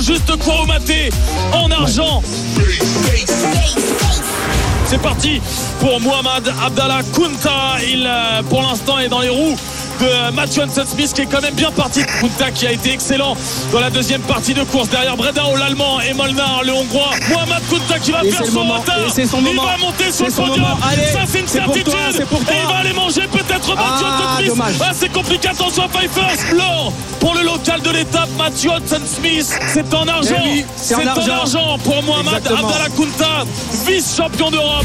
Juste Koumaté en argent. C'est parti pour Mohamed Abdallah Kounta. Il pour l'instant est dans les roues de Mathieu Hansen-Smith qui est quand même bien parti. Kounta qui a été excellent dans la deuxième partie de course derrière Bredao l'allemand et Molnar le hongrois. Mohamed Kounta qui va faire son retard. Il va monter sur le podium. Ça c'est une certitude. Et il va aller manger peut-être Mathieu Hansen-Smith. C'est compliqué, attention à Pfeiffer. L'or pour le local de l'étape Mathieu Hansen-Smith. C'est en argent. C'est en argent pour Mohamed Abdallah Kounta, vice-champion d'Europe.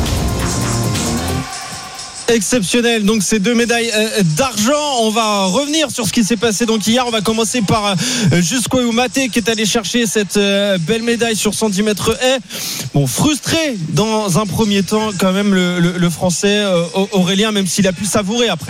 Exceptionnel, donc ces 2 médailles d'argent. On va revenir sur ce qui s'est passé donc hier. On va commencer par Juste Koumaté qui est allé chercher cette belle médaille sur 110 mètres haies. Bon, frustré dans un premier temps quand même le français Aurélien, même s'il a pu savourer après.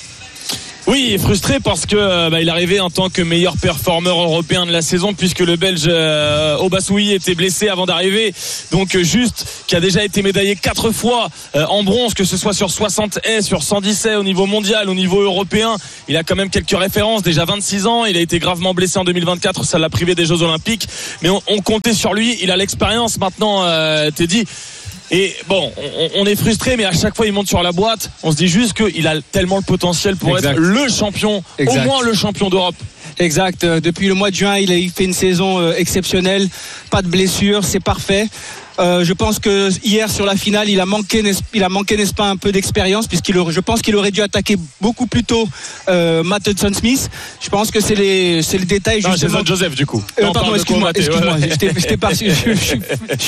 Oui, frustré parce que il arrivait en tant que meilleur performeur européen de la saison puisque le Belge Obassoui était blessé avant d'arriver. Donc Juste qui a déjà été médaillé 4 fois en bronze, que ce soit sur 60 haies, sur 110 haies au niveau mondial, au niveau européen. Il a quand même quelques références, déjà 26 ans. Il a été gravement blessé en 2024, ça l'a privé des Jeux Olympiques. Mais on comptait sur lui, il a l'expérience maintenant, Teddy. Et bon, on est frustré, mais à chaque fois il monte sur la boîte, on se dit juste qu'il a tellement le potentiel pour être le champion, au moins le champion d'Europe. Exact, depuis le mois de juin il a fait une saison exceptionnelle, pas de blessure, c'est parfait. Je pense que hier sur la finale il a manqué n'est-ce pas un peu d'expérience, je pense qu'il aurait dû attaquer beaucoup plus tôt Matt Hansen-Smith. Je pense que c'est le détail justement. C'est Joseph du coup. Pardon, excuse-moi, je t'ai pas su. Je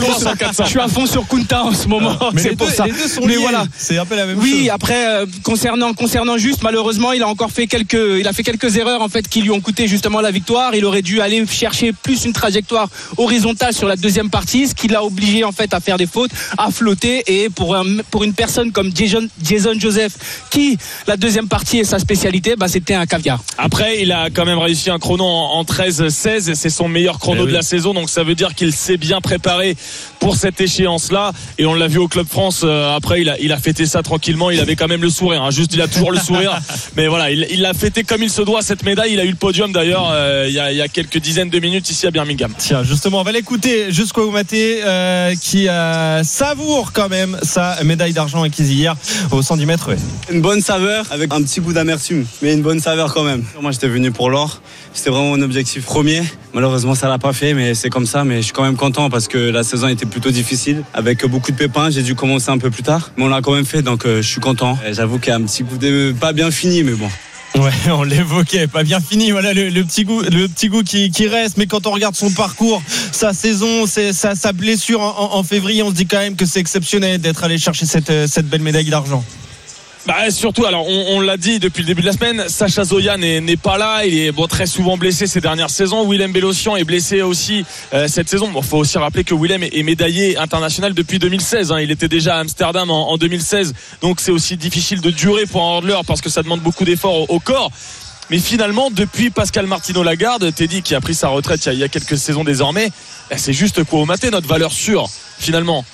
suis à fond sur Kounta en ce moment. C'est pour ça. Les deux sont liés. Voilà. C'est un peu la même chose. Oui, après concernant Juste, malheureusement, il a fait quelques erreurs en fait qui lui ont coûté justement la victoire. Il aurait dû aller chercher plus une trajectoire horizontale sur la deuxième partie, ce qui l'a obligé en fait à faire des fautes, à flotter. Et pour une personne comme Jason Joseph, qui la deuxième partie est sa spécialité, c'était un caviar. Après, il a quand même réussi un chrono en 13-16 et c'est son meilleur chrono de la saison, donc ça veut dire qu'il s'est bien préparé pour cette échéance-là. Et on l'a vu au Club France. Après, il a fêté ça tranquillement. Il avait quand même le sourire. Juste, il a toujours le sourire. Mais voilà, il l'a fêté comme il se doit cette médaille. Il a eu le podium d'ailleurs il y a quelques dizaines de minutes ici à Birmingham. Tiens, justement, on va l'écouter. Juste Koumaté qui savoure quand même sa médaille d'argent acquise hier au 110 mètres. Une bonne saveur avec un petit goût d'amertume, mais une bonne saveur quand même. Moi, j'étais venu pour l'or. C'était vraiment mon objectif premier. Malheureusement, ça l'a pas fait, mais c'est comme ça. Mais je suis quand même content parce que la saison était plutôt difficile. Avec beaucoup de pépins, j'ai dû commencer un peu plus tard. Mais on l'a quand même fait, donc je suis content. J'avoue qu'il y a un petit goût de pas bien fini, mais bon. Ouais, on l'évoquait, pas bien fini. Voilà le petit goût qui reste. Mais quand on regarde son parcours, sa saison, sa blessure en février, on se dit quand même que c'est exceptionnel d'être allé chercher cette belle médaille d'argent. Surtout, alors on l'a dit depuis le début de la semaine, Sacha Zoya n'est pas là, il est très souvent blessé ces dernières saisons. Willem Bellossian est blessé aussi cette saison. Faut aussi rappeler que Willem est médaillé international depuis 2016. Il était déjà à Amsterdam en 2016, donc c'est aussi difficile de durer pour un hurdler parce que ça demande beaucoup d'efforts au corps. Mais finalement, depuis Pascal Martino Lagarde, Teddy qui a pris sa retraite il y a quelques saisons désormais, c'est juste Koumaté, notre valeur sûre finalement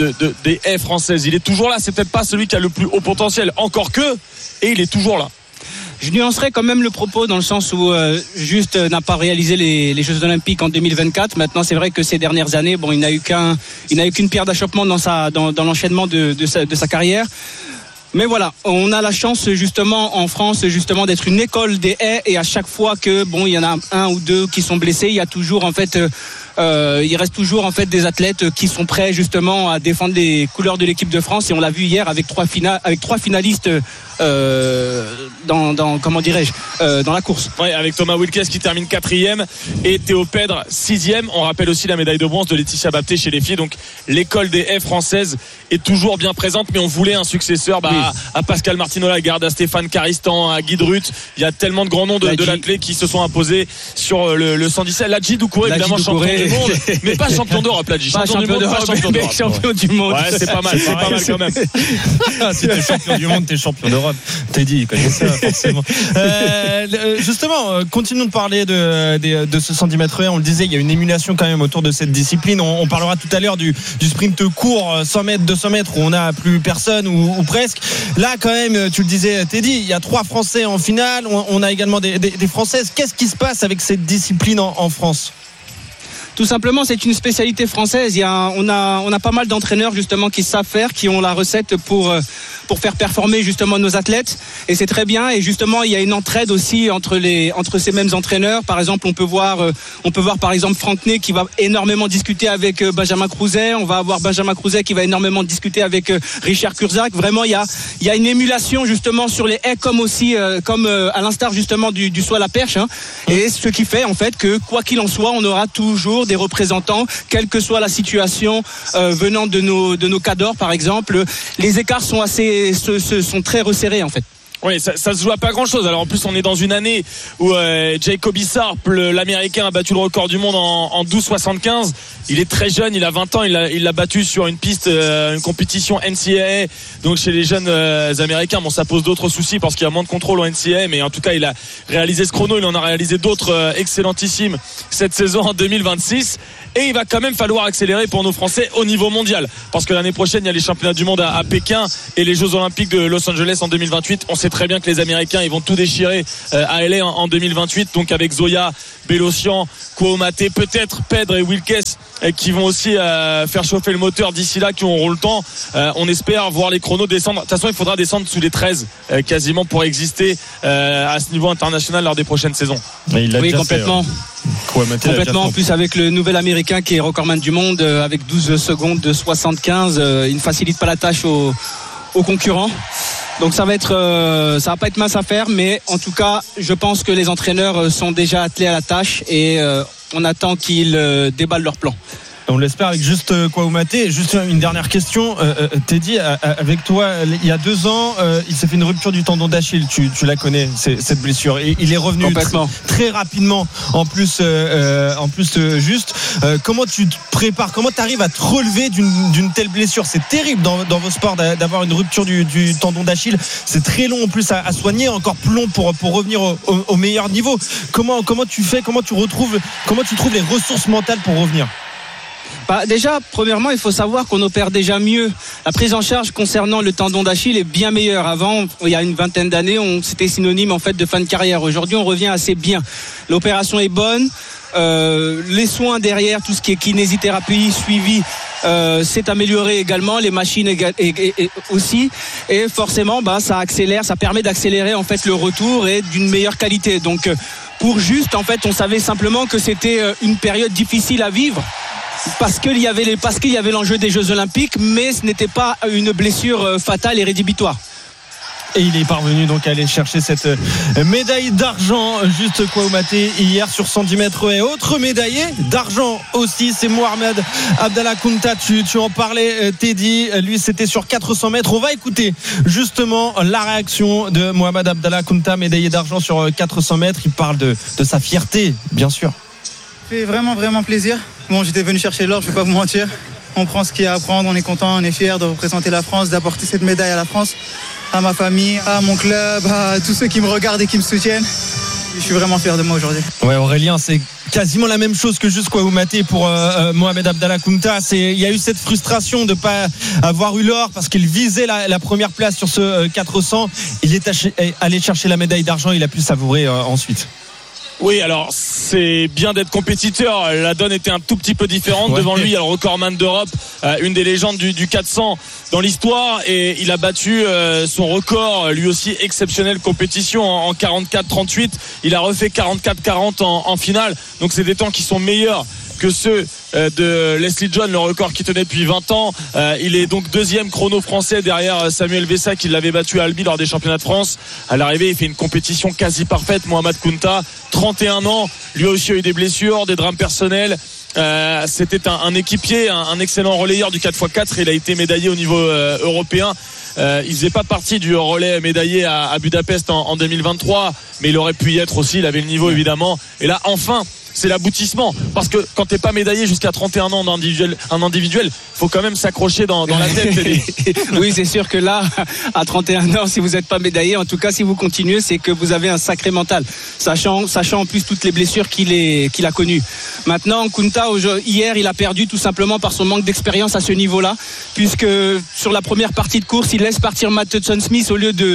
des haies françaises. Il est toujours là, c'est peut-être pas celui qui a le plus haut potentiel, encore que, et il est toujours là. Je nuancerais quand même le propos dans le sens où Juste n'a pas réalisé les Jeux Olympiques en 2024. Maintenant, c'est vrai que ces dernières années, il n'a eu qu'une pierre d'achoppement dans l'enchaînement de sa carrière. Mais voilà, on a la chance justement en France justement d'être une école des haies et à chaque fois que il y en a un ou deux qui sont blessés, il y a toujours en fait il reste toujours en fait des athlètes qui sont prêts justement à défendre les couleurs de l'équipe de France et on l'a vu hier avec trois finalistes dans la course. Ouais, avec Thomas Wilkes qui termine 4e et Théo Pèdre 6e. On rappelle aussi la médaille de bronze de Laetitia Bapté chez les filles. Donc l'école des haies françaises est toujours bien présente, mais on voulait un successeur à Pascal Martino Lagarde, à Stéphane Caristan, à Guy Drut. Il y a tellement de grands noms de l'athlète qui se sont imposés sur le 117. Ladji Doucouré, évidemment champion du monde, mais pas champion d'Europe. Ladji, champion du monde. Ouais, c'est pas mal quand même. Si t'es champion du monde, t'es champion d'Europe. T'es dit, il connaît ça forcément. Justement, continuons de parler de ce 110 mètres haies. On le disait, il y a une émulation quand même autour de cette discipline. On parlera tout à l'heure du sprint court 100 mètres, 200 mètres où on n'a plus personne ou presque. Là quand même, tu le disais Teddy, il y a 3 Français en finale. On a également des Françaises. Qu'est-ce qui se passe avec cette discipline en France ? Tout simplement, c'est une spécialité française. On a pas mal d'entraîneurs justement qui savent faire, qui ont la recette pour faire performer justement nos athlètes, et c'est très bien. Et justement, il y a une entraide aussi entre ces mêmes entraîneurs. Par exemple, on peut voir par exemple Franck Ney qui va énormément discuter avec Benjamin Crouzet. On va avoir Benjamin Crouzet qui va énormément discuter avec Richard Kurzac. Vraiment, il y a une émulation justement sur les haies, comme aussi à l'instar justement du saut à la perche, hein. Et ce qui fait en fait que quoi qu'il en soit, on aura toujours des représentants, quelle que soit la situation, venant de nos cadors par exemple. Les écarts sont sont très resserrés en fait. Oui, ça se joue à pas grand chose. Alors en plus, on est dans une année où Jacoby Sarp, l'américain, a battu le record du monde en 12,75. Il est très jeune, il a 20 ans, il l'a battu sur une piste, une compétition NCAA. Donc chez les jeunes américains, bon, ça pose d'autres soucis parce qu'il y a moins de contrôle en NCAA, mais en tout cas, il a réalisé ce chrono, il en a réalisé d'autres excellentissimes cette saison en 2026. Et il va quand même falloir accélérer pour nos Français au niveau mondial, parce que l'année prochaine, il y a les championnats du monde à Pékin et les Jeux Olympiques de Los Angeles en 2028. On sait très bien que les Américains, ils vont tout déchirer à LA en 2028. Donc avec Zoya, Bélocian, Kouamate, peut-être Pedre et Wilkes qui vont aussi faire chauffer le moteur d'ici là, qui auront le temps. On espère voir les chronos descendre. De toute façon, il faudra descendre sous les 13 quasiment pour exister à ce niveau international lors des prochaines saisons. Oui, complètement. Complètement. En plus, avec le nouvel américain qui est recordman du monde avec 12 secondes de 75, il ne facilite pas la tâche aux concurrents. Donc ça va pas être mince à faire, mais en tout cas, je pense que les entraîneurs sont déjà attelés à la tâche et on attend qu'ils déballent leur plan. On l'espère avec juste Kouamate. Juste une dernière question, Teddy, avec toi, il y a 2 ans, il s'est fait une rupture du tendon d'Achille. Tu la connais, cette blessure. Et il est revenu très rapidement. En plus, juste. Comment tu te prépares? Comment tu arrives à te relever d'une telle blessure? C'est terrible dans vos sports d'avoir une rupture du tendon d'Achille. C'est très long en plus à soigner, encore plus long pour revenir au meilleur niveau. Comment tu fais? Comment tu trouves les ressources mentales pour revenir? Déjà, premièrement, il faut savoir qu'on opère déjà mieux. La prise en charge concernant le tendon d'Achille est bien meilleure. Avant, il y a une vingtaine d'années, c'était synonyme en fait de fin de carrière. Aujourd'hui, on revient assez bien. L'opération est bonne. Les soins derrière, tout ce qui est kinésithérapie suivi, s'est amélioré également, les machines aussi, et forcément ça accélère, ça permet d'accélérer en fait le retour et d'une meilleure qualité. Donc pour juste, en fait, on savait simplement que c'était une période difficile à vivre, parce qu'il y avait l'enjeu des Jeux Olympiques, mais ce n'était pas une blessure fatale et rédhibitoire. Et il est parvenu donc à aller chercher cette médaille d'argent, juste Kouamate, hier sur 110 mètres. Et autre médaillé d'argent aussi, c'est Mohamed Abdallah Kounta. Tu en parlais, Teddy. Lui, c'était sur 400 mètres. On va écouter justement la réaction de Mohamed Abdallah Kounta, médaillé d'argent sur 400 mètres. Il parle de sa fierté, bien sûr. Ça fait vraiment, vraiment plaisir. Bon, j'étais venu chercher l'or, je ne vais pas vous mentir. On prend ce qu'il y a à prendre, on est content, on est fiers de représenter la France, d'apporter cette médaille à la France, à ma famille, à mon club, à tous ceux qui me regardent et qui me soutiennent. Je suis vraiment fier de moi aujourd'hui. Ouais, Aurélien, c'est quasiment la même chose que juste Kouamate pour Mohamed Abdallah Kounta. Il y a eu cette frustration de ne pas avoir eu l'or parce qu'il visait la première place sur ce 400. Il est allé chercher la médaille d'argent, il a pu savourer ensuite. Oui, alors c'est bien d'être compétiteur. La donne était un tout petit peu différente. Devant lui, il y a le recordman d'Europe, une des légendes du 400 dans l'histoire, et il a battu son record, lui aussi exceptionnel compétition, en 44-38. Il a refait 44-40 en finale. Donc c'est des temps qui sont meilleurs que ceux de Leslie John, le record qui tenait depuis 20 ans. Il est donc deuxième chrono français derrière Samuel Vessa, qui l'avait battu à Albi lors des championnats de France. À l'arrivée, il fait une compétition quasi parfaite. Mohamed Kounta, 31 ans, lui aussi a eu des blessures, des drames personnels. C'était un équipier, un excellent relayeur du 4x4. Il a été médaillé au niveau européen. Il faisait pas partie du relais médaillé à Budapest en 2023, mais il aurait pu y être aussi. Il avait le niveau évidemment. Et là, enfin, c'est l'aboutissement, parce que quand t'es pas médaillé jusqu'à 31 ans en individuel, faut quand même s'accrocher dans la tête. Oui, c'est sûr que là, à 31 ans, si vous n'êtes pas médaillé, en tout cas si vous continuez, c'est que vous avez un sacré mental, sachant en plus toutes les blessures qu'il a connues. Maintenant, Kounta, hier, il a perdu tout simplement par son manque d'expérience à ce niveau-là, puisque sur la première partie de course, il laisse partir Matt Hudson-Smith au lieu de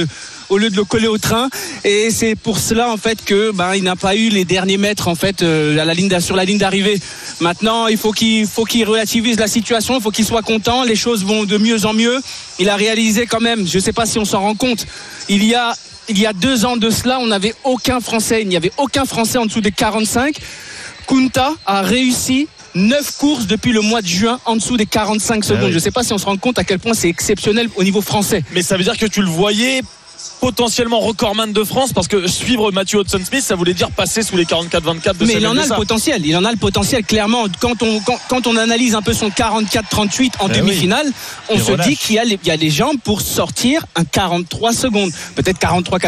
au lieu de le coller au train. Et c'est pour cela en fait que il n'a pas eu les derniers mètres en fait sur la ligne d'arrivée. Maintenant, il faut qu'il relativise la situation, il faut qu'il soit content. Les choses vont de mieux en mieux. Il a réalisé quand même, je ne sais pas si on s'en rend compte, il y a 2 ans de cela, il n'y avait aucun Français en dessous des 45. Kunta a réussi 9 courses depuis le mois de juin en dessous des 45 secondes. Je ne sais pas si on se rend compte à quel point c'est exceptionnel au niveau français. Mais ça veut dire que tu le voyais potentiellement recordman de France, parce que suivre Matthew Hudson-Smith, ça voulait dire passer sous les 44-24 de. Mais il en a le potentiel clairement. Quand on analyse un peu son 44-38 en demi-finale, on se dit qu'il y a les jambes pour sortir un 43 secondes, peut-être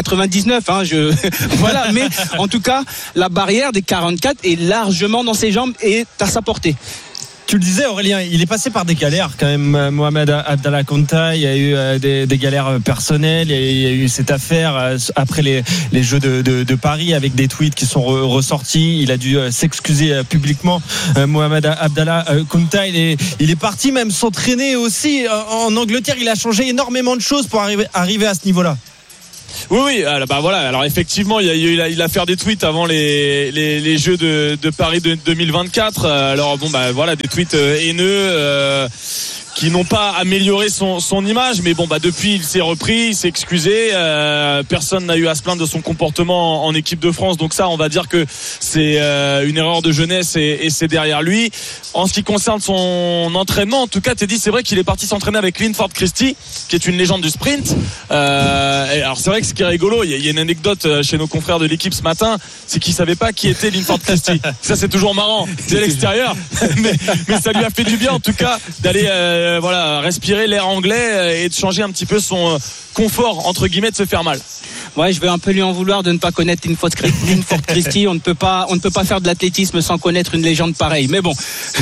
43-99 voilà, mais en tout cas la barrière des 44 est largement dans ses jambes et à sa portée. Tu le disais, Aurélien, il est passé par des galères quand même, Mohamed Abdallah Kounta. Il y a eu des galères personnelles, il y a eu cette affaire après les Jeux de Paris avec des tweets qui sont ressortis. Il a dû s'excuser publiquement. Mohamed Abdallah Kounta, il est parti même s'entraîner aussi en Angleterre. Il a changé énormément de choses pour arriver à ce niveau-là. Oui, voilà. Alors effectivement, il a fait des tweets avant les Jeux de Paris 2024. Alors voilà, des tweets haineux qui n'ont pas amélioré son image, mais depuis il s'est repris, il s'est excusé. Personne n'a eu à se plaindre de son comportement en équipe de France, donc ça, on va dire que c'est une erreur de jeunesse et c'est derrière lui. En ce qui concerne son entraînement, en tout cas, Teddy, c'est vrai qu'il est parti s'entraîner avec Linford Christie, qui est une légende du sprint. Et alors c'est vrai que ce qui est rigolo, il y a une anecdote chez nos confrères de l'équipe ce matin, c'est qu'ils savaient pas qui était Linford Christie. Ça, c'est toujours marrant de l'extérieur, mais ça lui a fait du bien en tout cas d'aller respirer l'air anglais et de changer un petit peu son confort entre guillemets de se faire mal. Ouais, je vais un peu lui en vouloir de ne pas connaître Linford Christie. On ne peut pas faire de l'athlétisme sans connaître une légende pareille. Mais bon,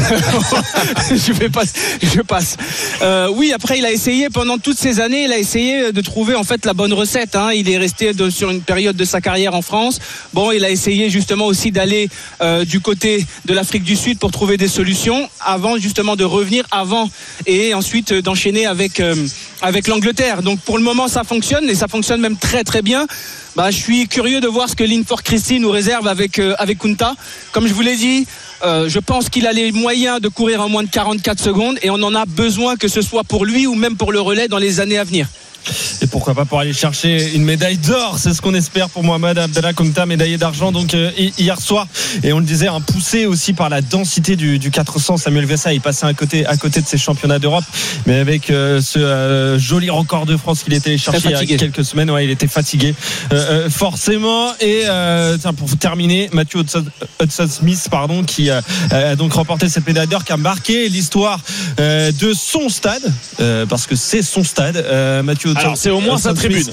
je passe. Oui, après, il a essayé pendant toutes ces années, il a essayé de trouver en fait la bonne recette. Il est resté sur une période de sa carrière en France. Bon, il a essayé justement aussi d'aller du côté de l'Afrique du Sud pour trouver des solutions avant justement de revenir et ensuite d'enchaîner avec l'Angleterre. Donc pour le moment, ça fonctionne et ça fonctionne même très très bien. Je suis curieux de voir ce que Linford Christie nous réserve avec Kunta. Comme je vous l'ai dit, je pense qu'il a les moyens de courir en moins de 44 secondes et on en a besoin, que ce soit pour lui ou même pour le relais dans les années à venir. Et pourquoi pas pour aller chercher une médaille d'or, c'est ce qu'on espère pour Mohamed Abdallah Kounta, médaillé d'argent donc hier soir. Et on le disait, poussé aussi par la densité du 400. Samuel Vessa est passé à côté de ses championnats d'Europe, mais avec ce joli record de France qu'il était cherché il y a quelques semaines. Il était fatigué forcément. Et pour terminer, Matthew Hudson-Smith qui a donc remporté cette médaille d'or, qui a marqué l'histoire de son stade, parce que c'est son stade. Matthew Alors c'est au moins sa tribune.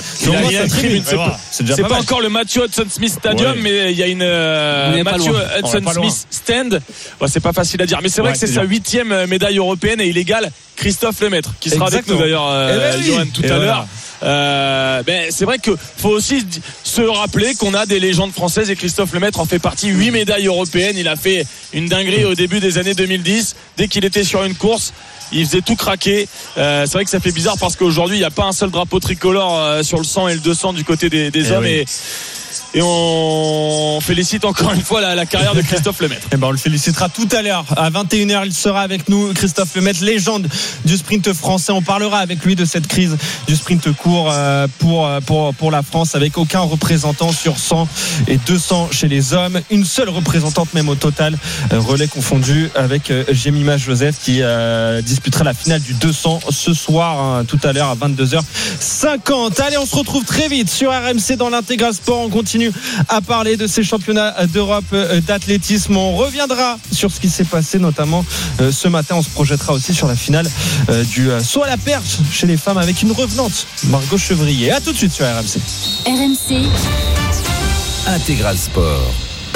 C'est pas encore le Matthew Hudson-Smith Stadium, mais il y a une Matthew Hudson-Smith stand. C'est pas facile à dire, mais c'est vrai que c'est sa 8e médaille européenne et il égale Christophe Lemaître, qui sera avec nous d'ailleurs, Johan, tout à l'heure. C'est vrai qu'il faut aussi se rappeler qu'on a des légendes françaises et Christophe Lemaître en fait partie. 8 médailles européennes. Il a fait une dinguerie au début des années 2010. Dès qu'il était sur une course, il faisait tout craquer. C'est vrai que ça fait bizarre parce qu'aujourd'hui il n'y a pas un seul drapeau tricolore sur le 100 et le 200 du côté des hommes. Et on félicite encore une fois la carrière de Christophe Lemaître. On le félicitera tout à l'heure. À 21h, il sera avec nous. Christophe Lemaître, légende du sprint français. On parlera avec lui de cette crise du sprint court pour la France, avec aucun représentant sur 100 et 200 chez les hommes. Une seule représentante même au total, relais confondu, avec Jemima Joseph qui disputera la finale du 200 ce soir, tout à l'heure à 22h50. Allez, on se retrouve très vite sur RMC dans l'Intégral Sport. On continue à parler de ces championnats d'Europe d'athlétisme. On reviendra sur ce qui s'est passé notamment ce matin. On se projettera aussi sur la finale du saut à la perche chez les femmes avec une revenante, Margot Chevrier. À tout de suite sur RMC. RMC Intégral Sport.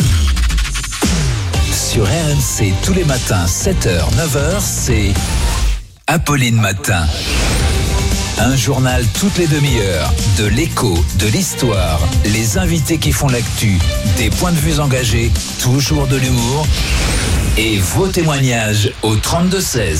Sur RMC tous les matins 7h, 9h, c'est Apolline Matin. Un journal toutes les demi-heures, de l'écho, de l'histoire, les invités qui font l'actu, des points de vue engagés, toujours de l'humour et vos témoignages au 32-16.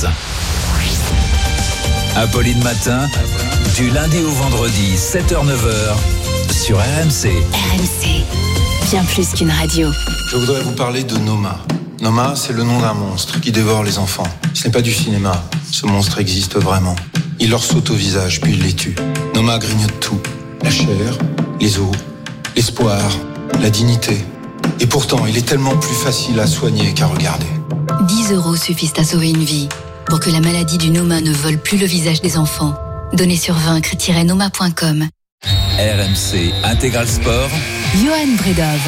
Apolline Matin, du lundi au vendredi, 7h-9h sur RMC. RMC, bien plus qu'une radio. Je voudrais vous parler de Noma. Noma, c'est le nom d'un monstre qui dévore les enfants. Ce n'est pas du cinéma. Ce monstre existe vraiment. Il leur saute au visage, puis il les tue. Noma grignote tout. La chair, les os, l'espoir, la dignité. Et pourtant, il est tellement plus facile à soigner qu'à regarder. 10 € suffisent à sauver une vie. Pour que la maladie du Noma ne vole plus le visage des enfants. Donnez sur vaincre-noma.com. RMC Intégral Sport. Johan Bredov.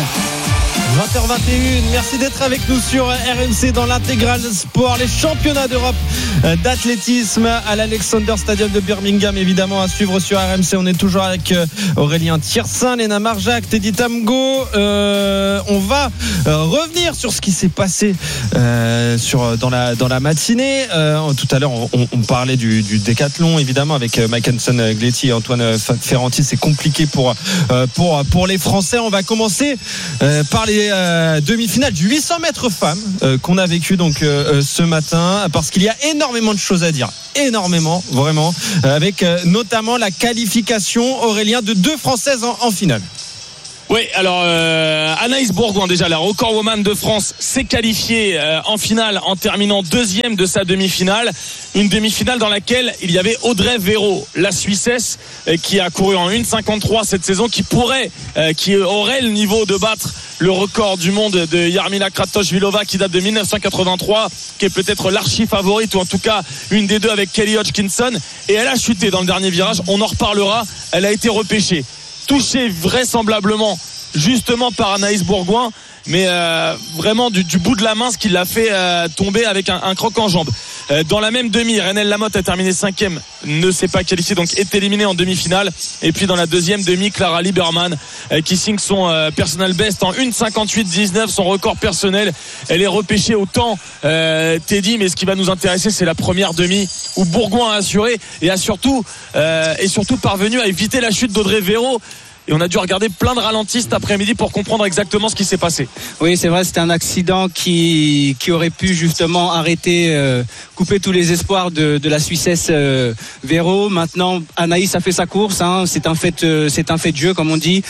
20h21, merci d'être avec nous sur RMC dans l'intégral sport, les championnats d'Europe d'athlétisme à l'Alexander Stadium de Birmingham, évidemment à suivre sur RMC. On est toujours avec Aurélien Thiersin, Léna Marjac, Teddy Tamgo. On va revenir sur ce qui s'est passé dans la matinée. Tout à l'heure, on parlait du décathlon, évidemment, avec Mackensen Gletti et Antoine Ferranti. C'est compliqué pour les Français. On va commencer par les demi-finales du 800 mètres femmes qu'on a vécu donc ce matin, parce qu'il y a énormément de choses à dire, énormément, vraiment, avec notamment la qualification, Aurélien, de 2 Françaises en finale. Oui, alors Anaïs Bourgoin, déjà la recordwoman de France, s'est qualifiée en finale en terminant 2e de sa demi-finale. Une demi-finale dans laquelle il y avait Audrey Véro, la Suissesse, qui a couru en 1,53 cette saison, qui aurait le niveau de battre le record du monde de Jarmila Kratochvílová, qui date de 1983, qui est peut-être l'archi-favorite, ou en tout cas une des deux avec Kelly Hodgkinson. Et elle a chuté dans le dernier virage, on en reparlera. Elle a été repêchée, touchée vraisemblablement justement par Anaïs Bourgoin, mais vraiment du bout de la main, ce qui l'a fait tomber avec un croc en jambe. Dans la même demi, Renelle Lamotte a terminé 5e, ne s'est pas qualifiée, donc est éliminée en demi-finale. Et puis dans la deuxième demi, Clara Lieberman qui signe son personal best en 1,58,19, son record personnel. Elle est repêchée au temps, Teddy, mais ce qui va nous intéresser, c'est la première demi où Bourgoin a assuré et a surtout parvenu à éviter la chute d'Audrey Véro. Et on a dû regarder plein de ralentis cet après-midi pour comprendre exactement ce qui s'est passé. Oui, c'est vrai, c'était un accident qui aurait pu justement couper tous les espoirs de la Suissesse Véro. Maintenant, Anaïs a fait sa course, hein, c'est un fait de jeu, comme on dit.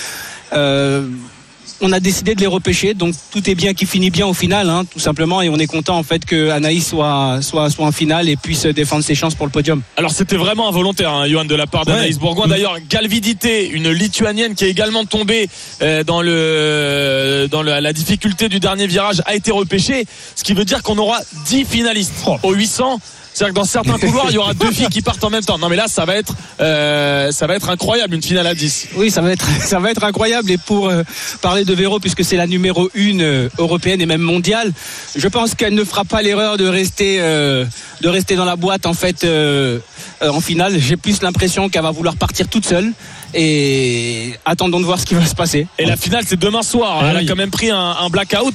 On a décidé de les repêcher, donc tout est bien qui finit bien au final, hein, tout simplement, et on est content en fait que Anaïs soit en finale et puisse défendre ses chances pour le podium. Alors c'était vraiment involontaire, hein, Johan, de la part d'Anaïs Bourgoin. D'ailleurs, Galvidité, une Lituanienne qui est également tombée dans la difficulté du dernier virage, a été repêchée, ce qui veut dire qu'on aura 10 finalistes au 800. C'est-à-dire que dans certains couloirs, il y aura 2 filles qui partent en même temps. Non, mais là, ça va être incroyable, une finale à 10. Oui, ça va être incroyable. Et pour parler de Véro, puisque c'est la numéro 1 européenne et même mondiale, je pense qu'elle ne fera pas l'erreur de rester dans la boîte, en fait, en finale. J'ai plus l'impression qu'elle va vouloir partir toute seule. Et attendons de voir ce qui va se passer. Et la finale, c'est demain soir. Elle a quand même pris un blackout.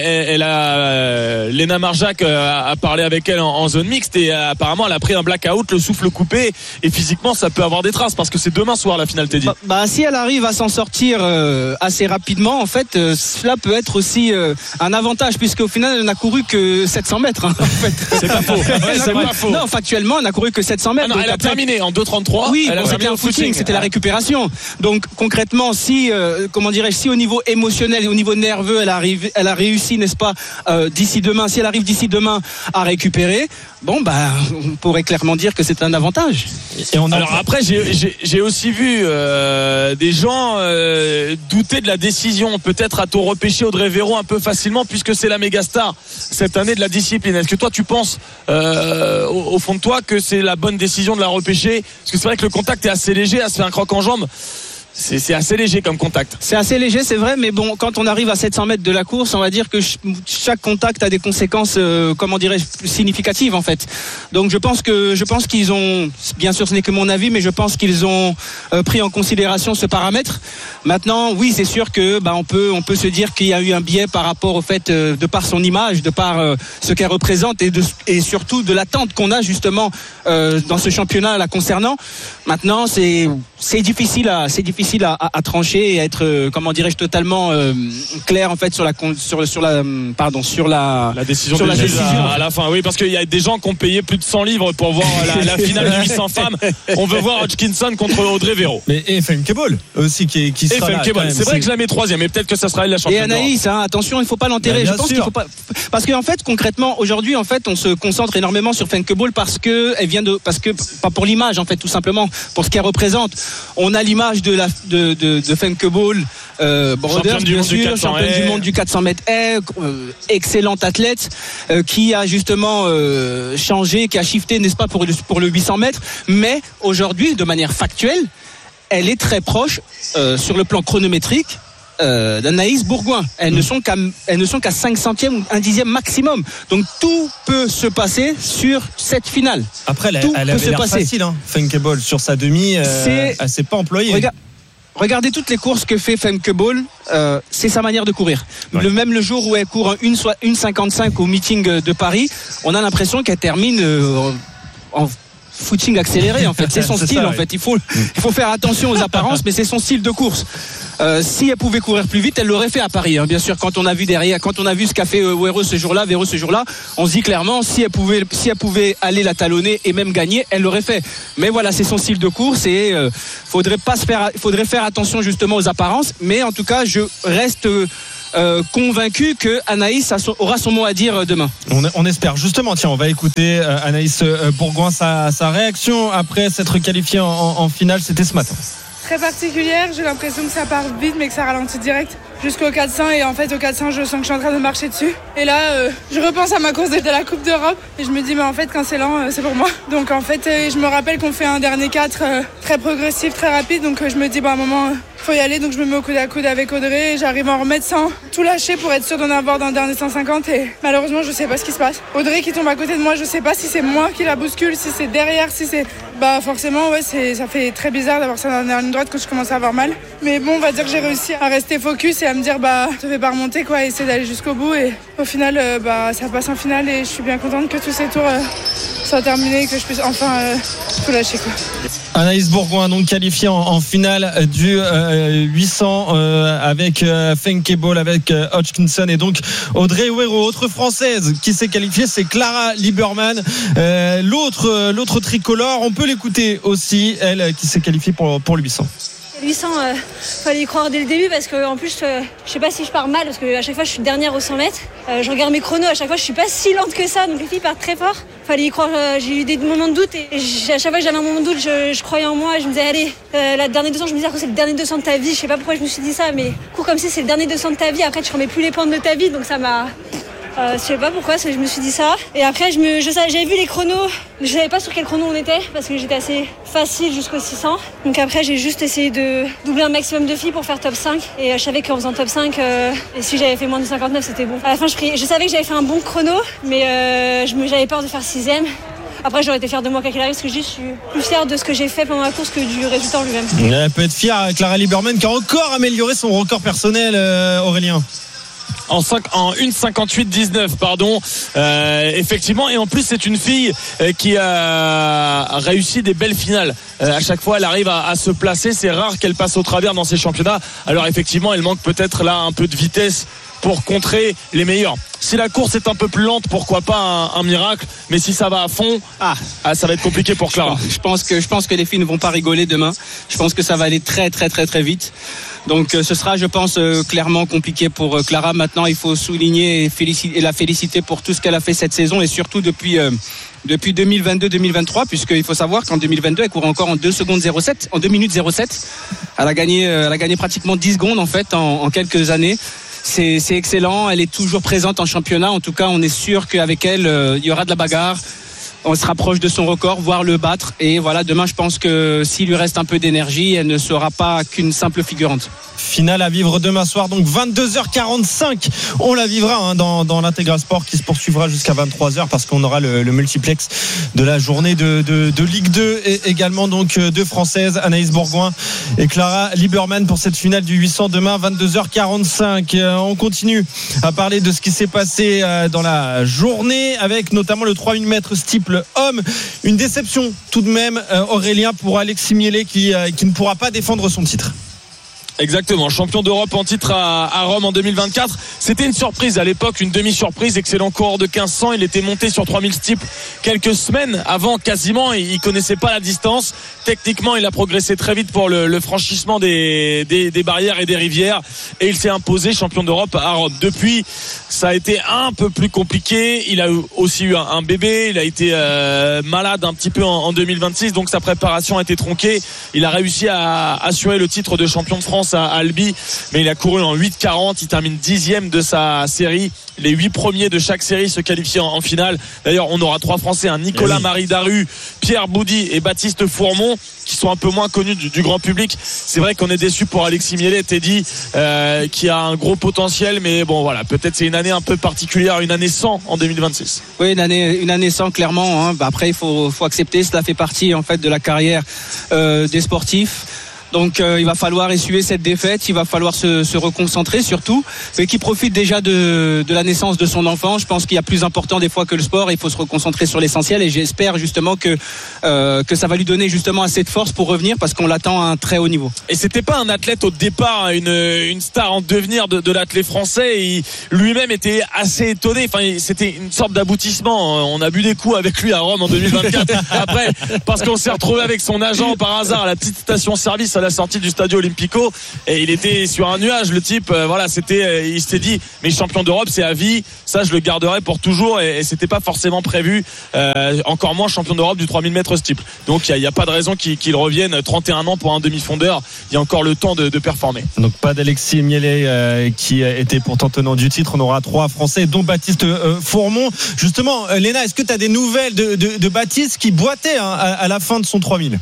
Léna Marjac a parlé avec elle en zone mixte, et apparemment elle a pris un blackout, le souffle coupé, et physiquement ça peut avoir des traces, parce que c'est demain soir la finale, Teddy. Si elle arrive à s'en sortir assez rapidement, en fait, cela peut être aussi un avantage, puisque au final elle n'a couru que 700 mètres, hein, en fait. C'est pas faux. C'est pas faux. Non, factuellement elle n'a couru que 700 mètres. Elle a terminé en 2,33. Oui, c'était un footing, c'était la récupération. Donc concrètement, si au niveau émotionnel et au niveau nerveux, elle a réussi, n'est-ce pas, d'ici demain, si elle arrive d'ici demain à récupérer, on pourrait clairement dire que c'est un avantage. Alors après, j'ai aussi vu des gens douter de la décision. Peut-être a-t-on repêché Audrey Véro un peu facilement, puisque c'est la méga star cette année de la discipline. Est-ce que toi tu penses au fond de toi que c'est la bonne décision de la repêcher? Parce que c'est vrai que le contact est assez léger, à se faire un croc en jambe. C'est assez léger comme contact. C'est assez léger, c'est vrai, mais bon, quand on arrive à 700 mètres de la course, on va dire que chaque contact a des conséquences, significatives en fait. Donc je pense qu'ils ont, bien sûr ce n'est que mon avis, mais je pense qu'ils ont pris en considération ce paramètre. Maintenant, oui, c'est sûr que on peut se dire qu'il y a eu un biais par rapport au fait, de par son image, de par ce qu'elle représente, et surtout de l'attente qu'on a justement dans ce championnat la concernant. Maintenant, c'est difficile difficile à trancher et à être, comment dirais-je, totalement clair en fait sur la décision à la fin. Oui, parce qu'il y a des gens qui ont payé plus de 100 livres pour voir la finale du 800 femmes. On veut voir Hodgkinson contre Audrey Véro. Mais et Femke Bol aussi qui sera là. C'est vrai que je la mets troisième, mais peut-être que ça sera elle la championne. Et Anaïs, attention, il faut pas l'enterrer. Je pense qu'il faut pas, parce qu'en fait concrètement aujourd'hui en fait on se concentre énormément sur Femke Bol parce que pas pour l'image en fait, tout simplement pour ce qu'elle représente. On a l'image de Femke Bol, Broders bien sûr, championne du monde du 400 mètres excellente athlète qui a justement changé, qui a shifté, n'est-ce pas, pour le 800 mètres, mais aujourd'hui de manière factuelle elle est très proche sur le plan chronométrique d'Anaïs Bourgoin. Elles ne sont qu'à 5 centièmes ou 1 dixième maximum. Donc tout peut se passer sur cette finale. Après, elle avait l'air facile, Femke Bol sur sa demi. Elle s'est pas employée. Regardez toutes les courses que fait Femke Bol, c'est sa manière de courir. Ouais. Même le jour où elle court 1,55 au meeting de Paris, on a l'impression qu'elle termine en footing accéléré en fait. C'est son style en fait. Il faut faire attention aux apparences, mais c'est son style de course. Si elle pouvait courir plus vite, elle l'aurait fait à Paris. Bien sûr, quand on a vu ce qu'a fait Véro ce jour-là, on se dit clairement si elle pouvait aller la talonner et même gagner, elle l'aurait fait. Mais voilà, c'est son style de course et faudrait faire attention justement aux apparences. Mais en tout cas, je reste convaincu que Anaïs aura son mot à dire demain. On espère. Justement, tiens, on va écouter Anaïs Bourgoin, sa réaction après s'être qualifiée en finale, c'était ce matin. Très particulière, j'ai l'impression que ça part vite mais que ça ralentit direct jusqu'au 400 et en fait au 400 je sens que je suis en train de marcher dessus et là je repense à ma course de la Coupe d'Europe et je me dis mais en fait quand c'est lent c'est pour moi, donc en fait je me rappelle qu'on fait un dernier 4 très progressif, très rapide, donc je me dis à un moment faut y aller, donc je me mets au coude à coude avec Audrey et j'arrive à en remettre sans tout lâcher pour être sûr d'en avoir dans le dernier 150 et malheureusement je sais pas ce qui se passe. Audrey qui tombe à côté de moi, je sais pas si c'est moi qui la bouscule, si c'est derrière, si c'est forcément ça fait très bizarre d'avoir ça dans la ligne droite quand je commence à avoir mal, mais bon, on va dire que j'ai réussi à rester focus et à me dire je vais pas remonter et essayer d'aller jusqu'au bout et au final ça passe en finale et je suis bien contente que tous ces tours soient terminés et que je puisse enfin tout lâcher quoi. Anaïs Bourgoin donc qualifiée en finale du 800 avec Femke Bol, avec Hodgkinson et donc Audrey Véro. Autre française qui s'est qualifiée, c'est Clara Lieberman, l'autre tricolore. On peut l'écouter aussi, elle qui s'est qualifiée pour le 800. 800, fallait y croire dès le début parce que en plus je sais pas si je pars mal parce que à chaque fois je suis dernière aux 100 mètres. Je regarde mes chronos, à chaque fois je suis pas si lente que ça, donc les filles partent très fort. Fallait y croire, j'ai eu des moments de doute et à chaque fois que j'avais un moment de doute je croyais en moi et je me disais allez, la dernière 200, je me disais c'est le dernier 200 de ta vie, je sais pas pourquoi je me suis dit ça, mais cours comme c'est le dernier 200 de ta vie, après tu remets plus les pentes de ta vie, donc ça m'a... je sais pas pourquoi je me suis dit ça. Et après j'avais vu les chronos, je savais pas sur quel chrono on était parce que j'étais assez facile jusqu'au 600. Donc après j'ai juste essayé de doubler un maximum de filles pour faire top 5. Et je savais qu'en faisant top 5, et si j'avais fait moins de 59 c'était bon. À la fin je savais que j'avais fait un bon chrono, mais j'avais peur de faire 6ème. Après j'aurais été fière de moi quoi qu'il arrive, parce que je suis plus fière de ce que j'ai fait pendant la course que du résultat en lui-même. Elle peut être fière, Clara Lieberman qui a encore amélioré son record personnel, Aurélien. En 1,58,19 pardon, effectivement, et en plus c'est une fille qui a réussi des belles finales. À chaque fois elle arrive à se placer, c'est rare qu'elle passe au travers dans ces championnats. Alors effectivement elle manque peut-être là un peu de vitesse pour contrer les meilleurs. Si la course est un peu plus lente, pourquoi pas un miracle, mais si ça va à fond, ça va être compliqué pour Clara. Je pense que les filles ne vont pas rigoler demain. Je pense que ça va aller très très très très vite. Donc ce sera, je pense, clairement compliqué pour Clara. Maintenant, il faut souligner et la féliciter pour tout ce qu'elle a fait cette saison et surtout depuis 2022-2023, puisqu'il faut savoir qu'en 2022 elle court encore en 2 minutes 07. Elle a gagné pratiquement 10 secondes en fait en quelques années. C'est excellent, elle est toujours présente en championnat. En tout cas, on est sûr qu'avec elle, il y aura de la bagarre. On se rapproche de son record, voire le battre. Et voilà, demain, je pense que s'il lui reste un peu d'énergie, elle ne sera pas qu'une simple figurante. Finale à vivre demain soir, donc 22h45. On la vivra dans l'Intégral Sport qui se poursuivra jusqu'à 23h parce qu'on aura le multiplex de la journée de Ligue 2 et également donc deux Françaises, Anaïs Bourgoin et Clara Lieberman pour cette finale du 800 demain 22h45. On continue à parler de ce qui s'est passé dans la journée avec notamment le 3000 mètres steeple homme. Une déception tout de même, Aurélien, pour Alexis Miele qui ne pourra pas défendre son titre. Exactement, champion d'Europe en titre à Rome en 2024. C'était une surprise à l'époque, une demi-surprise. Excellent coureur de 1500, il était monté sur 3000 steeples quelques semaines avant quasiment. Il connaissait pas la distance. Techniquement, il a progressé très vite pour le franchissement des barrières et des rivières, et il s'est imposé champion d'Europe à Rome. Depuis, ça a été un peu plus compliqué. Il a aussi eu un bébé, il a été malade un petit peu en 2026, donc sa préparation a été tronquée. Il a réussi à assurer le titre de champion de France à Albi, mais il a couru en 8,40. Il termine 10e de sa série. Les 8 premiers de chaque série se qualifient en finale. D'ailleurs, on aura 3 Français, Nicolas-Marie Daru, Pierre Boudy et Baptiste Fourmont, qui sont un peu moins connus du grand public. C'est vrai qu'on est déçu pour Alexis Mielet, Teddy, qui a un gros potentiel, mais bon voilà, peut-être c'est une année un peu particulière, une année sans en 2026. Oui, une année sans, clairement, hein. Après, il faut accepter, cela fait partie en fait de la carrière des sportifs. Donc il va falloir essuyer cette défaite, il va falloir se reconcentrer surtout, mais qui profite déjà de la naissance de son enfant. Je pense qu'il y a plus important des fois que le sport, il faut se reconcentrer sur l'essentiel, et j'espère justement que ça va lui donner justement assez de force pour revenir, parce qu'on l'attend à un très haut niveau. Et c'était pas un athlète au départ, une star en devenir de l'athlète français. Il lui-même était assez étonné. Enfin, c'était une sorte d'aboutissement. On a bu des coups avec lui à Rome en 2024. Après, parce qu'on s'est retrouvé avec son agent par hasard à la petite station-service à la sortie du Stadio Olimpico, et il était sur un nuage, le type. Il s'était dit, mais champion d'Europe c'est à vie, ça je le garderai pour toujours, et c'était pas forcément prévu, encore moins champion d'Europe du 3000 mètres steeple. Donc il n'y a pas de raison qu'il revienne. 31 ans pour un demi-fondeur, il y a encore le temps de performer. Donc pas d'Alexis Mielet qui était pourtant tenant du titre. On aura 3 Français, dont Baptiste Fourmont. Justement, Léna, est-ce que tu as des nouvelles de Baptiste, qui boitait à la fin de son 3000?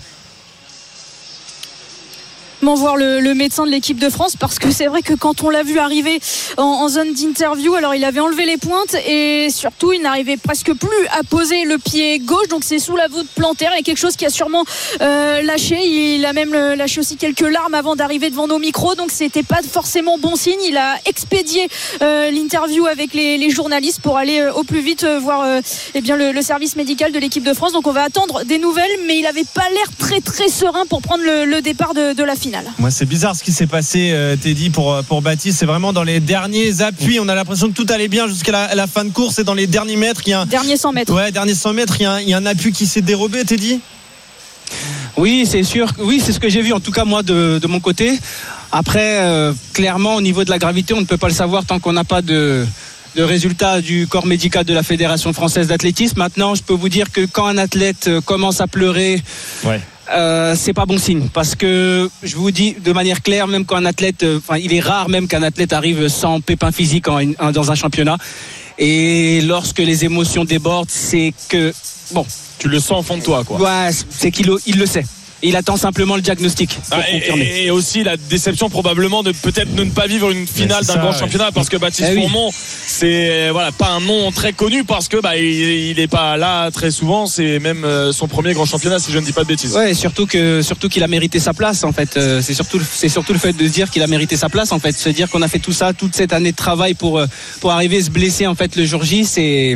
Voir le médecin de l'équipe de France, parce que c'est vrai que quand on l'a vu arriver en zone d'interview, alors il avait enlevé les pointes, et surtout il n'arrivait presque plus à poser le pied gauche, donc c'est sous la voûte plantaire, et quelque chose qui a sûrement lâché. Il a même lâché aussi quelques larmes avant d'arriver devant nos micros, donc c'était pas forcément bon signe. Il a expédié l'interview avec les journalistes pour aller au plus vite voir le service médical de l'équipe de France. Donc on va attendre des nouvelles, mais il avait pas l'air très très serein pour prendre le départ de la finale. Moi, c'est bizarre ce qui s'est passé, Teddy, pour Baptiste. C'est vraiment dans les derniers appuis. On a l'impression que tout allait bien jusqu'à la fin de course, et dans les derniers mètres, derniers 100 mètres. Ouais, derniers 100 mètres, il y a un appui qui s'est dérobé, Teddy. Oui, c'est sûr. Oui, c'est ce que j'ai vu, en tout cas moi de mon côté. Après, clairement, au niveau de la gravité, on ne peut pas le savoir tant qu'on n'a pas de résultats du corps médical de la Fédération française d'athlétisme. Maintenant, je peux vous dire que quand un athlète commence à pleurer, c'est pas bon signe, parce que je vous dis de manière claire, même quand un athlète, il est rare même qu'un athlète arrive sans pépin physique dans un championnat, et lorsque les émotions débordent, c'est que tu le sens au fond de toi, quoi. Ouais, c'est qu'il le sait. Et il attend simplement le diagnostic pour confirmer. Et aussi la déception probablement de peut-être ne pas vivre une finale d'un grand championnat, parce que Baptiste Fourmont, c'est pas un nom très connu, parce que il est pas là très souvent. C'est même son premier grand championnat, si je ne dis pas de bêtises. Ouais, surtout qu'il a mérité sa place, en fait. C'est surtout le fait de se dire qu'il a mérité sa place, en fait. Se dire qu'on a fait tout ça, toute cette année de travail pour arriver à se blesser, en fait, le jour J,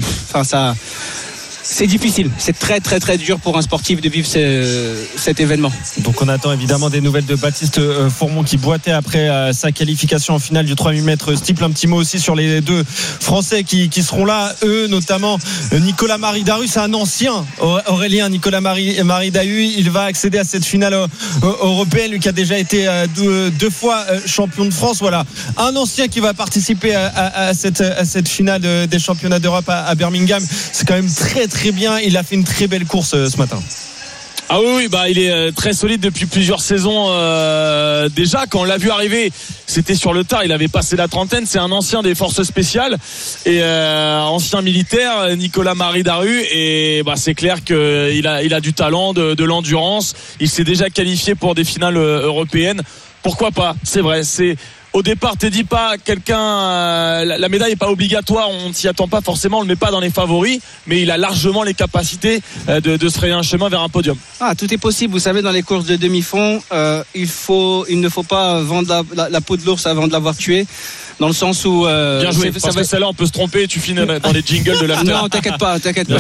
c'est difficile, c'est très très très dur pour un sportif de vivre cet événement. Donc on attend évidemment des nouvelles de Baptiste Fourmont, qui boitait après sa qualification en finale du 3000 mètres steeple. Un petit mot aussi sur les 2 Français qui seront là, eux notamment Nicolas-Marie Daru. C'est un ancien, Aurélien. Nicolas-Marie Daru, il va accéder à cette finale européenne, lui qui a déjà été 2 fois champion de France. Voilà, un ancien qui va participer à cette finale des championnats d'Europe à Birmingham. C'est quand même très très bien. Il a fait une très belle course ce matin. Ah oui, il est très solide depuis plusieurs saisons déjà. Quand on l'a vu arriver, c'était sur le tard, il avait passé la trentaine. C'est un ancien des forces spéciales et ancien militaire, Nicolas-Marie Daru, et c'est clair qu'il a du talent, de l'endurance. Il s'est déjà qualifié pour des finales européennes. Pourquoi pas? C'est vrai, au départ, t'es dit pas quelqu'un, la médaille n'est pas obligatoire, on ne s'y attend pas forcément, on le met pas dans les favoris, mais il a largement les capacités de se frayer un chemin vers un podium. Tout est possible. Vous savez, dans les courses de demi-fond, il ne faut pas vendre la peau de l'ours avant de l'avoir tué. dans le sens où bien joué, parce que celle-là on peut se tromper, tu finis dans les jingles de l'after. Non, t'inquiète pas.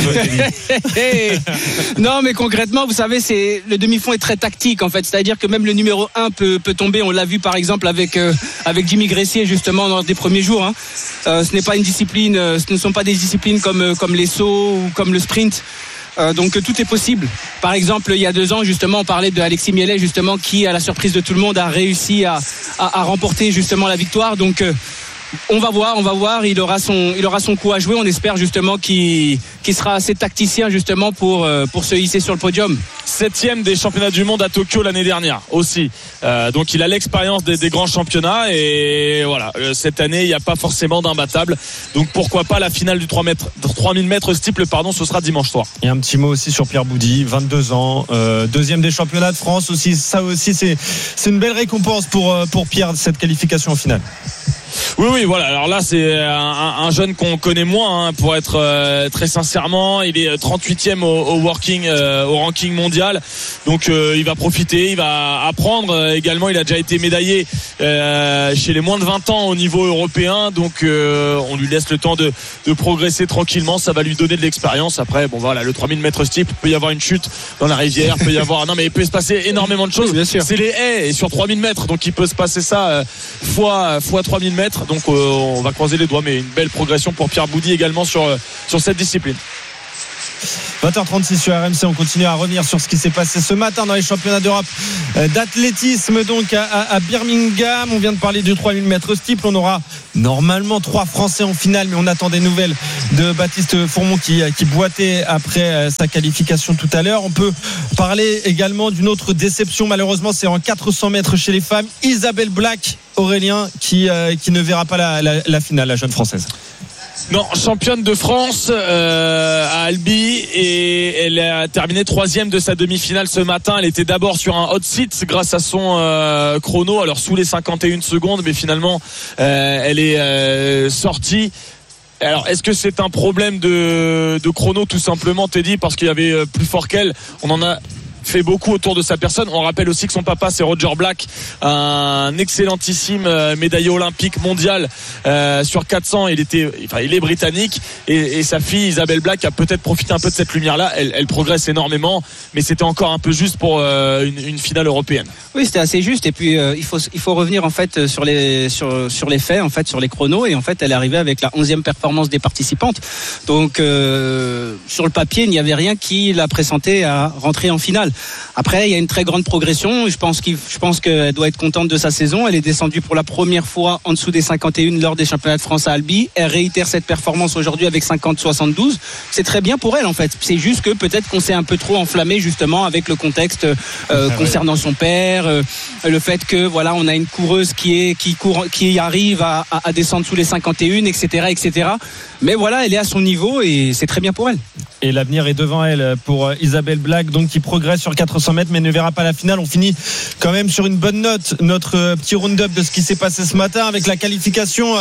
Non, mais concrètement, vous savez, le demi-fond est très tactique en fait, c'est-à-dire que même le numéro 1 peut tomber. On l'a vu par exemple avec Jimmy Gressier justement dans les premiers jours. Ce n'est pas une discipline, ce ne sont pas des disciplines comme les sauts ou comme le sprint. Donc tout est possible. Par exemple, il y a 2 ans, justement, on parlait de Alexis Mielet, justement, qui, à la surprise de tout le monde, a réussi à remporter justement la victoire. Donc on va voir. Il aura son coup à jouer. On espère justement qu'il sera assez tacticien justement pour se hisser sur le podium. 7e des championnats du monde à Tokyo l'année dernière aussi. Donc il a l'expérience des grands championnats et voilà. Cette année, il n'y a pas forcément d'imbattable. Donc pourquoi pas la finale du 3000 mètres steeple, ce sera dimanche soir. Et un petit mot aussi sur Pierre Boudy, 22 ans, 2e des championnats de France aussi. Ça aussi, c'est une belle récompense pour Pierre, cette qualification en finale. Oui, voilà. Alors là, c'est un jeune qu'on connaît moins, pour être très sincèrement. Il est 38e au ranking mondial. Donc, il va profiter, il va apprendre. Également, il a déjà été médaillé chez les moins de 20 ans au niveau européen. Donc, on lui laisse le temps de progresser tranquillement. Ça va lui donner de l'expérience. Après, le 3000 mètres steeple, peut y avoir une chute dans la rivière, il peut se passer énormément de choses. Bien sûr. C'est les haies et sur 3000 mètres. Donc, il peut se passer ça fois 3000 mètres. Donc on va croiser les doigts, mais une belle progression pour Pierre Boudy également sur cette discipline. 20h36 sur RMC, on continue à revenir sur ce qui s'est passé ce matin dans les championnats d'Europe d'athlétisme donc à Birmingham. On vient de parler du 3000 mètres steeple. On aura normalement 3 Français en finale, mais on attend des nouvelles de Baptiste Fourmont qui boitait après sa qualification tout à l'heure. On peut parler également d'une autre déception, malheureusement, c'est en 400 mètres chez les femmes. Isabelle Black, Aurélien, qui ne verra pas la finale, la jeune Française. Non, championne de France à Albi, et elle a terminé 3e de sa demi-finale ce matin. Elle était d'abord sur un hot seat grâce à son chrono, alors sous les 51 secondes, mais finalement elle est sortie. Alors, est-ce que c'est un problème de chrono tout simplement, Teddy, parce qu'il y avait plus fort qu'elle? On en a fait beaucoup autour de sa personne. On rappelle aussi que son papa, c'est Roger Black, un excellentissime médaillé olympique mondial sur 400. Il est britannique, et sa fille Isabelle Black a peut-être profité un peu de cette lumière-là. Elle progresse énormément, mais c'était encore un peu juste pour une finale européenne. Oui, c'était assez juste. Et puis il faut revenir en fait sur les faits, en fait, sur les chronos. Et en fait, elle est arrivée avec la 11e performance des participantes. Donc sur le papier, il n'y avait rien qui la pressentait à rentrer en finale. Après, il y a une très grande progression. Je pense qu'elle doit être contente de sa saison. Elle est descendue pour la première fois en dessous des 51 lors des championnats de France à Albi. Elle réitère cette performance aujourd'hui avec 50-72. C'est très bien pour elle, en fait. C'est juste que peut-être qu'on s'est un peu trop enflammé justement avec le contexte concernant son père, le fait que voilà, on a une coureuse qui arrive à descendre sous les 51, etc. Mais voilà, elle est à son niveau et c'est très bien pour elle. Et l'avenir est devant elle pour Isabelle Black, donc qui progresse sur 400 mètres mais ne verra pas la finale. On finit quand même sur une bonne note notre petit round-up de ce qui s'est passé ce matin avec la qualification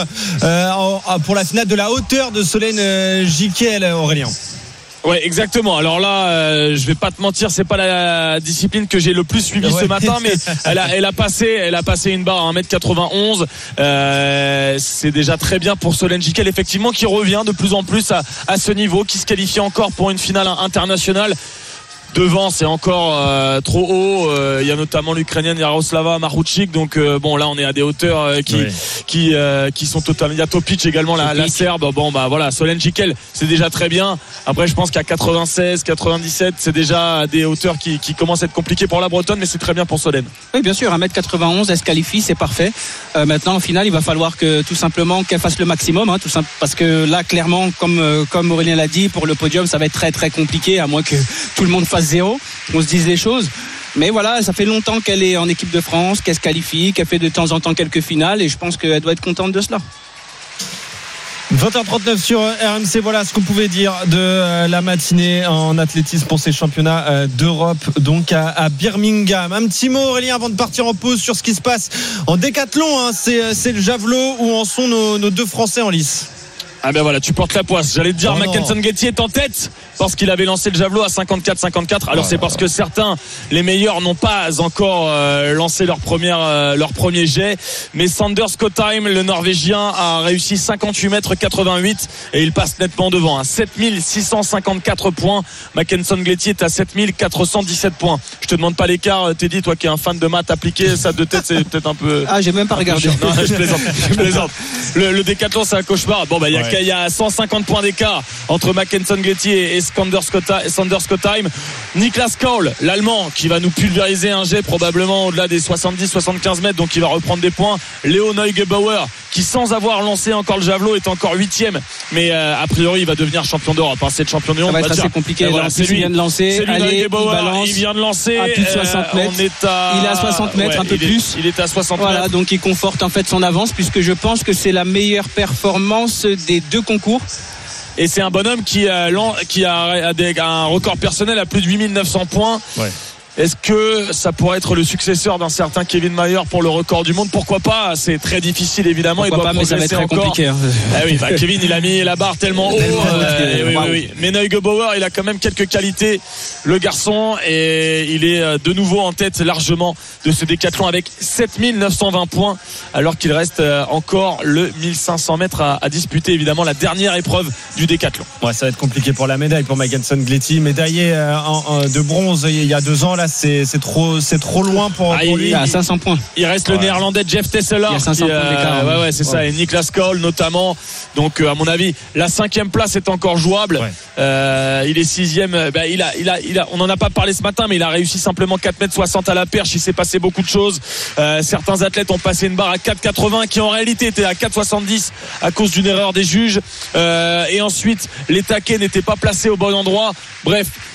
pour la finale de la hauteur de Solène Giquel, Aurélien. Ouais, exactement. Alors là, je vais pas te mentir, c'est pas la discipline que j'ai le plus suivi ce matin, mais elle a passé une barre à 1m91. C'est déjà très bien pour Solène Giquel, effectivement, qui revient de plus en plus à ce niveau, qui se qualifie encore pour une finale internationale. Devant, c'est encore trop haut. Il y a notamment l'Ukrainienne Yaroslava Marouchik. Donc là, on est à des hauteurs qui sont totalement. Il y a Topic également, la Serbe. Voilà, Solène Giquel, c'est déjà très bien. Après, je pense qu'à 96, 97, c'est déjà des hauteurs qui commencent à être compliquées pour la Bretonne, mais c'est très bien pour Solène. Oui, bien sûr, 1m91, elle se qualifie, c'est parfait. Maintenant, au final, il va falloir que tout simplement qu'elle fasse le maximum, parce que là, clairement, comme Aurélien l'a dit, pour le podium, ça va être très très compliqué, à moins que tout le monde fasse 0, on se dise les choses. Mais voilà, ça fait longtemps qu'elle est en équipe de France, qu'elle se qualifie, qu'elle fait de temps en temps quelques finales, et je pense qu'elle doit être contente de cela. 20h39 sur RMC, voilà ce qu'on pouvait dire de la matinée en athlétisme pour ces championnats d'Europe, donc à Birmingham. Un petit mot, Aurélien, avant de partir en pause, sur ce qui se passe en décathlon, c'est le javelot, où en sont nos 2 Français en lice. Ah ben voilà, tu portes la poisse. J'allais te dire, Mackenson Getty est en tête parce qu'il avait lancé le javelot à 54-54. Alors c'est parce que certains, les meilleurs, n'ont pas encore lancé leur premier jet. Mais Sander Skottheim, le Norvégien, a réussi 58 mètres 88 et il passe nettement devant. À 7654 points. Mackenson Getty est à 7417 points. Je te demande pas l'écart, Teddy, toi qui es un fan de maths appliquées, ça de tête c'est peut-être un peu. Ah, j'ai même pas regardé. Non, je plaisante. Le décathlon, c'est un cauchemar. Bon, bah, il y a 150 points d'écart entre Mackenson Getty et Sander Skottheim. Niklas Kaul, l'Allemand, qui va nous pulvériser un jet probablement au-delà des 70-75 mètres, donc il va reprendre des points. Léo Neugebauer, qui sans avoir lancé encore le javelot est encore 8e, mais a priori il va devenir champion d'Europe. C'est le champion du monde. Ça va être assez compliqué. Voilà, c'est lui. Il vient de lancer. Il vient de lancer à plus de 60 mètres. Il est à 60 mètres, un peu plus. Il est à 60 mètres. Voilà, donc il conforte en fait son avance, puisque je pense que c'est la meilleure performance des deux concours. Et c'est un bonhomme qui a un record personnel à plus de 8900 points. Ouais. Est-ce que ça pourrait être le successeur d'un certain Kevin Mayer pour le record du monde? Pourquoi pas? C'est très difficile évidemment. Pourquoi pas, mais ça va être très compliqué. Ah oui, Kevin, il a mis la barre tellement haut. Oui. Mais Neugebauer, il a quand même quelques qualités, le garçon, et il est de nouveau en tête largement de ce décathlon avec 7920 points, alors qu'il reste encore le 1500 mètres à disputer, évidemment la dernière épreuve du décathlon. Ouais, ça va être compliqué pour la médaille pour Mackenson Getty, médaillé de bronze il y a 2 ans. Là, c'est trop loin pour lui. Il a 500 points. Il reste le néerlandais Jeff Tesseler. Il y a 500 points d'écart. C'est ça. Et Niklas Kaul notamment. Donc, à mon avis, la 5e place est encore jouable. Ouais. Il est 6e. On n'en a pas parlé ce matin, mais il a réussi simplement 4,60 m à la perche. Il s'est passé beaucoup de choses. Certains athlètes ont passé une barre à 4,80 qui en réalité était à 4,70 à cause d'une erreur des juges. Et ensuite, les taquets n'étaient pas placés au bon endroit. Bref.